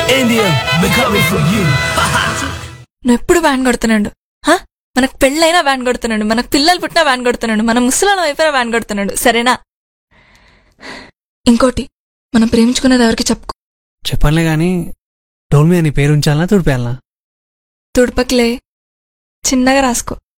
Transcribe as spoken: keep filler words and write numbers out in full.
India, we're coming for you. నువ్వు ఎప్పుడు van కొడుతున్నాడు. మనకు పెళ్ళైనా వ్యాన్ కొడుతున్నాడు, మనకు పిల్లలు పుట్టినా వ్యాన్ కొడుతున్నాడు, మన ముసలాళ్ళం అయిపోయినా వ్యాన్ కొడుతున్నాడు. సరేనా? ఇంకోటి, మనం ప్రేమించుకున్నది ఎవరికి చెప్పుకో. చెప్పనులే గాని డోల్మీ అని పేరు ఉంచాలనా తుడిపేయాలనా? తుడపకిలే, చిన్నగా రాసుకో.